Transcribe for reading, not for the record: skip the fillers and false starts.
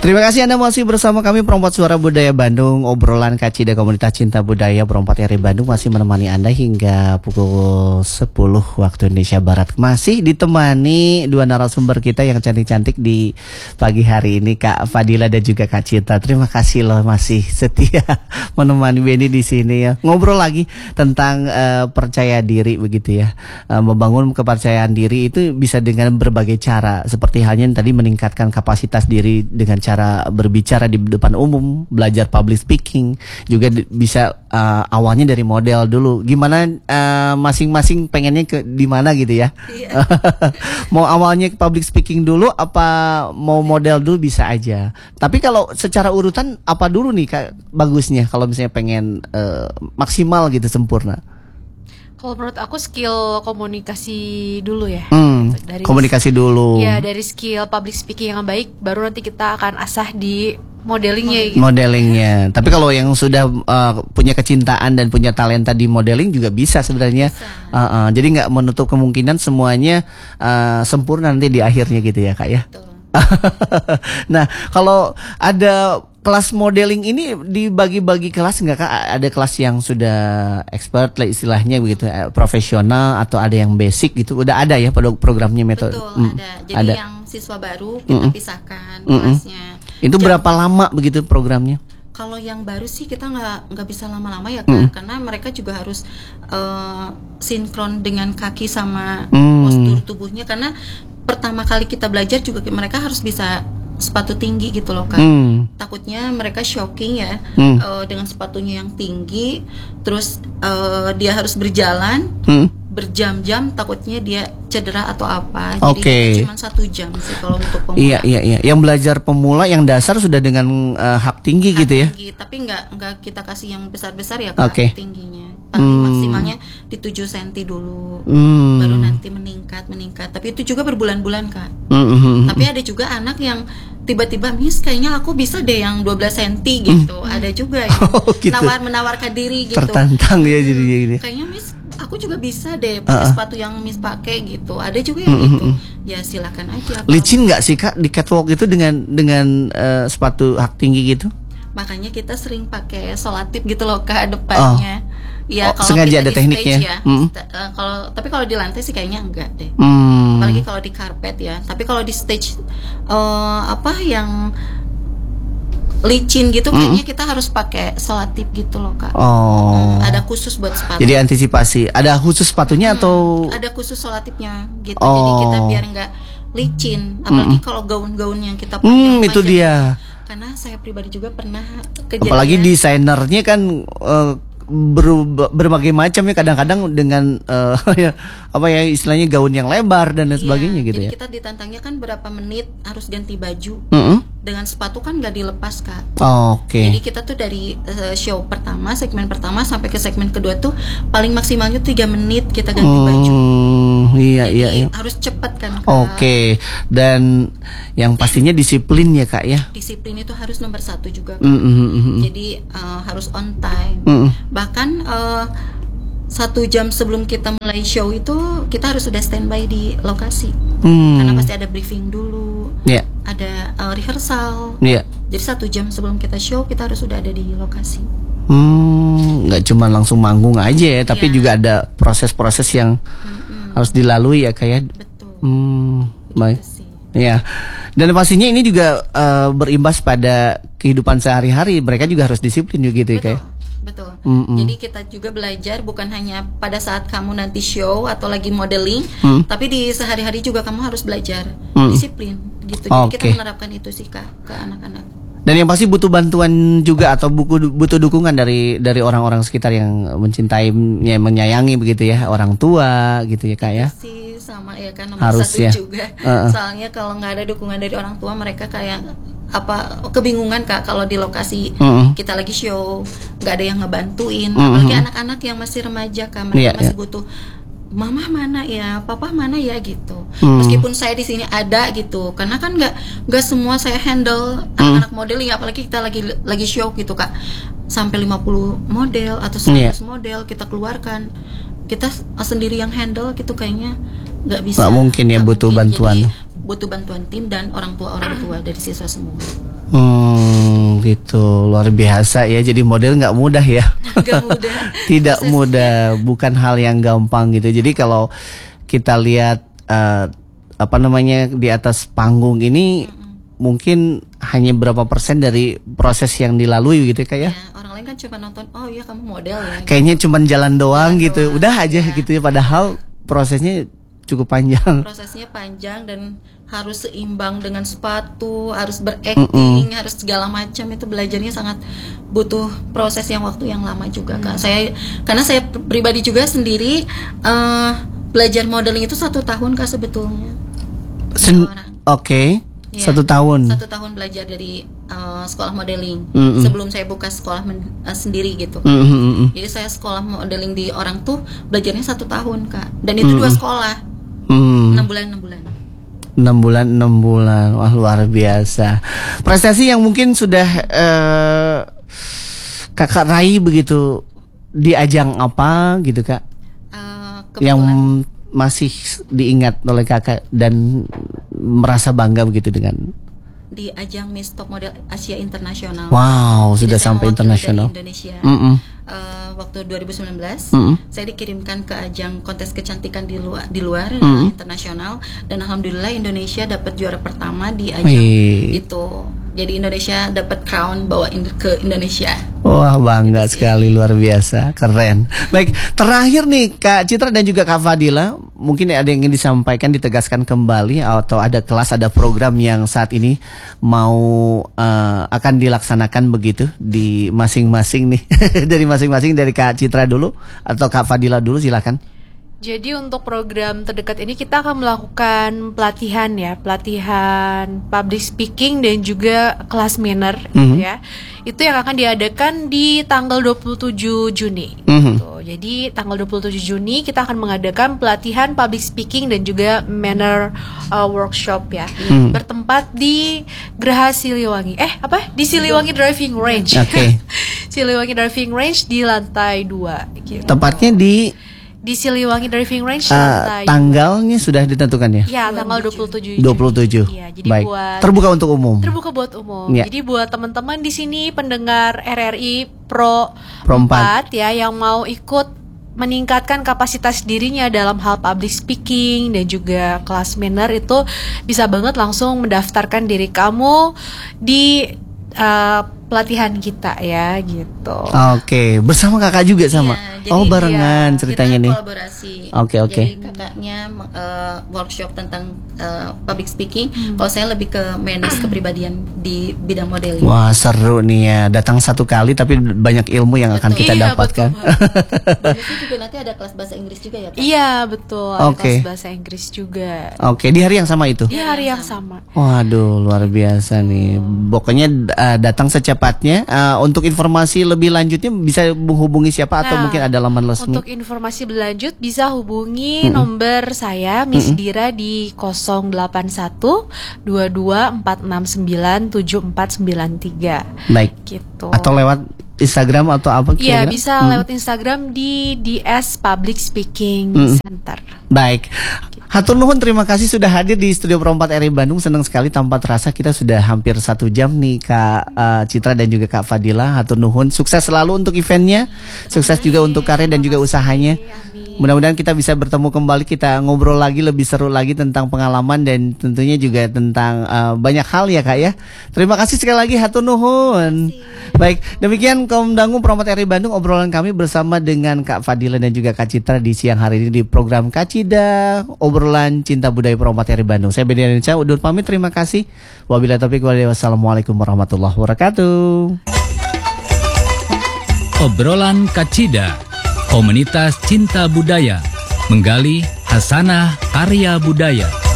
Terima kasih Anda masih bersama kami Perompak Suara Budaya Bandung. Obrolan Kacida Komunitas Cinta Budaya Perompak RI Bandung masih menemani Anda hingga pukul 10 waktu Indonesia Barat. Masih ditemani dua narasumber kita yang cantik-cantik di pagi hari ini, Kak Fadila dan juga Kak Cinta. Terima kasih loh masih setia menemani Benny di sini ya. Ngobrol lagi tentang percaya diri begitu ya. Membangun kepercayaan diri itu bisa dengan berbagai cara. Seperti halnya tadi meningkatkan kapasitas diri dengan cara berbicara di depan umum, belajar public speaking, juga bisa awalnya dari model dulu. Gimana masing-masing pengennya di mana gitu ya? Iya. Mau awalnya public speaking dulu, apa mau model dulu bisa aja. Tapi kalau secara urutan apa dulu nih Kak bagusnya kalau misalnya pengen maksimal gitu sempurna? Kalau menurut aku skill komunikasi dulu ya. Dari komunikasi dulu. Ya, dari skill public speaking yang baik, baru nanti kita akan asah di modelingnya. Gitu. Modelingnya. Tapi kalau yang sudah punya kecintaan dan punya talenta di modeling juga bisa sebenarnya. Jadi nggak menutup kemungkinan semuanya sempurna nanti di akhirnya gitu ya Kak ya. Betul. Nah, kalau ada kelas modeling ini dibagi-bagi kelas nggak Kak? Ada kelas yang sudah expert lah istilahnya begitu, profesional, atau ada yang basic gitu? Udah ada ya programnya metode? Betul, ada. Jadi ada. Yang siswa baru kita pisahkan kelasnya. Itu berapa lama begitu programnya? Kalau yang baru sih kita nggak bisa lama-lama ya Kak, karena mereka juga harus sinkron dengan kaki sama postur tubuhnya, karena pertama kali kita belajar juga mereka harus bisa sepatu tinggi gitu loh Kak. Takutnya mereka shocking ya dengan sepatunya yang tinggi, terus dia harus berjalan berjam-jam, takutnya dia cedera atau apa. Jadi cuma 1 jam sih kalau untuk pemula. Iya. Yang belajar pemula yang dasar sudah dengan hak tinggi gitu ya. Tinggi, tapi nggak kita kasih yang besar-besar ya Kak, tingginya. Paling maksimalnya di 7 cm dulu. Baru nanti meningkat. Tapi itu juga berbulan-bulan Kak. Tapi ada juga anak yang tiba-tiba, Miss kayaknya aku bisa deh yang 12 cm gitu. Ada juga yang gitu. menawarkan diri gitu. Tertantang ya jadi gini. Kayaknya Miss aku juga bisa deh pakai sepatu yang Miss pakai gitu. Ada juga yang gitu. Ya silakan aja. Licin nggak sih Kak di catwalk itu dengan sepatu hak tinggi gitu? Makanya kita sering pakai solatip gitu loh Kak depannya. Ya kalau sengaja kita ada tekniknya ya. Tapi kalau di lantai sih kayaknya enggak deh. Apalagi kalau di karpet ya. Tapi kalau di stage yang licin gitu kayaknya kita harus pakai solatip gitu loh Kak. Ada khusus buat sepatu. Jadi antisipasi. Ada khusus sepatunya atau? Ada khusus solatipnya gitu. Jadi kita biar nggak licin. Apalagi kalau gaun-gaun yang kita pakai. Itu dia. Karena saya pribadi juga pernah kejadian. Apalagi desainernya kan berbagai macam ya, kadang-kadang dengan istilahnya gaun yang lebar dan lain sebagainya gitu jadi ya. Kita ditantangnya kan berapa menit harus ganti baju. Dengan sepatu kan nggak dilepas Kak. Jadi kita tuh dari show pertama, segmen pertama sampai ke segmen kedua tuh paling maksimalnya 3 menit kita ganti baju. Iya. Harus cepat kan Kak. Dan yang pastinya disiplin ya Kak ya. Disiplin itu harus nomor 1 juga Kak. Jadi harus on time. Bahkan 1 jam sebelum kita mulai show itu kita harus sudah standby di lokasi. Karena pasti ada briefing dulu. Ada rehearsal. Jadi 1 jam sebelum kita show kita harus sudah ada di lokasi. Nggak cuma langsung manggung aja ya, tapi juga ada proses-proses yang harus dilalui ya kayak. Betul. Baik. Ya. Dan pastinya ini juga berimbas pada kehidupan sehari-hari. Mereka juga harus disiplin juga gitu ya kayak. Betul. Jadi kita juga belajar bukan hanya pada saat kamu nanti show atau lagi modeling, tapi di sehari-hari juga kamu harus belajar disiplin gitu. Jadi kita menerapkan itu sih Kak ke anak-anak. Dan yang pasti butuh bantuan juga atau butuh dukungan dari orang-orang sekitar yang mencintai, menyayangi begitu ya, orang tua gitu ya Kak ya. Sih sama ya kan nomor harus 1 ya. juga. Soalnya kalau nggak ada dukungan dari orang tua mereka kayak kebingungan Kak kalau di lokasi kita lagi show nggak ada yang ngebantuin. Apalagi anak-anak yang masih remaja Kak, mereka masih butuh mama mana ya, papa mana ya gitu. Meskipun saya di sini ada gitu, karena kan nggak semua saya handle anak-anak modeling, apalagi kita lagi show gitu Kak, sampai 50 model atau 100 model kita keluarkan, kita sendiri yang handle gitu kayaknya nggak bisa. Nggak mungkin ya, butuh bantuan. Jadi, butuh bantuan tim dan orang tua dari siswa semua. Gitu, luar biasa ya. Jadi model nggak mudah ya. Nggak mudah. Tidak mudah, bukan hal yang gampang gitu. Jadi kalau kita lihat di atas panggung ini mungkin hanya berapa persen dari proses yang dilalui gitu kayak ya. Orang lain kan cuma nonton, oh iya kamu model ya. Kayaknya cuma jalan doang gitu. Udah aja gitu ya, padahal prosesnya cukup panjang. Prosesnya panjang dan harus seimbang dengan sepatu, harus berakting, harus segala macam. Itu belajarnya sangat butuh proses waktu yang lama juga Kak. Karena saya pribadi juga sendiri belajar modeling itu 1 tahun Kak sebetulnya. Oke. Ya, 1 tahun. 1 tahun belajar dari sekolah modeling sebelum saya buka sekolah sendiri gitu. Jadi saya sekolah modeling di orang tuh belajarnya 1 tahun Kak. Dan itu 2 sekolah. 6 bulan. 6 bulan. Wah, luar biasa. Prestasi yang mungkin sudah Kakak raih begitu di ajang apa gitu Kak? Yang masih diingat oleh Kakak dan merasa bangga begitu dengan di ajang Miss Top Model Asia Internasional. Wow, sudah sampai internasional. Indonesia. Waktu 2019 saya dikirimkan ke ajang kontes kecantikan di luar internasional, dan alhamdulillah Indonesia dapat juara pertama di ajang itu. Jadi Indonesia dapat crown bawain ke Indonesia. Wah, bangga sekali, luar biasa, keren. Baik, terakhir nih Kak Citra dan juga Kak Fadila, mungkin ada yang ingin disampaikan, ditegaskan kembali, atau ada kelas, ada program yang saat ini mau akan dilaksanakan begitu di masing-masing nih. Dari masing-masing, dari Kak Citra dulu atau Kak Fadila dulu, silakan. Jadi untuk program terdekat ini kita akan melakukan pelatihan public speaking dan juga kelas manner ya. Itu yang akan diadakan di tanggal 27 Juni. Gitu. Jadi tanggal 27 Juni kita akan mengadakan pelatihan public speaking dan juga manner workshop ya. Bertempat di Geraha Siliwangi. Di Siliwangi Driving Range. Oke. Siliwangi Driving Range di lantai 2 gitu. Tempatnya di Siliwangi Driving Range lantai. Tanggalnya sudah ditentukan ya? Ya, tanggal 27. 27. Ya, jadi baik. Terbuka untuk umum. Terbuka buat umum. Ya. Jadi buat teman-teman di sini pendengar RRI Pro 4 ya yang mau ikut meningkatkan kapasitas dirinya dalam hal public speaking dan juga kelas manner, itu bisa banget langsung mendaftarkan diri kamu di pelatihan kita ya gitu. Oke, bersama kakak juga sama. Ya, jadi barengan ceritanya kita nih. Kolaborasi. Oke. Jadi kakaknya workshop tentang public speaking. Kalau saya lebih ke manage kepribadian di bidang modeling. Wah, seru nih ya. Datang 1 kali tapi banyak ilmu yang akan kita dapatkan. Betul juga nanti ada kelas bahasa Inggris juga ya Kak? Iya betul. Ada kelas bahasa Inggris juga. Oke, di hari yang sama itu? Di hari yang sama. Waduh, luar biasa nih. Pokoknya datang secepatnya. Untuk informasi lebih lanjutnya bisa menghubungi siapa atau mungkin ada laman resmi? Untuk informasi berlanjut bisa hubungi nomor saya Miss Dira di 081 22 469 7493. Baik. Gitu. Atau lewat Instagram atau apa? Iya, bisa lewat Instagram di DS Public Speaking Center. Baik. Hatur nuhun, terima kasih sudah hadir di Studio Pro 4 RRI Bandung. Senang sekali, tanpa terasa kita sudah hampir 1 jam nih Kak Citra dan juga Kak Fadila. Hatur nuhun, sukses selalu untuk eventnya. Sukses juga untuk karya dan juga usahanya. Mudah-mudahan kita bisa bertemu kembali, kita ngobrol lagi lebih seru lagi tentang pengalaman dan tentunya juga tentang banyak hal ya Kak ya. Terima kasih sekali lagi, hatur nuhun. Baik, demikian Kaum Dangu Pro 4 RRI Bandung, obrolan kami bersama dengan Kak Fadila dan juga Kak Citra di siang hari ini di program Kacida, obrolan cinta budaya Pro 4 RRI Bandung. Saya Beni Indonesia undur pamit, terima kasih. Wabillahi taufiq wal hidayah. Wassalamualaikum warahmatullahi wabarakatuh. Obrolan Kacida, komunitas cinta budaya, menggali hasanah karya budaya.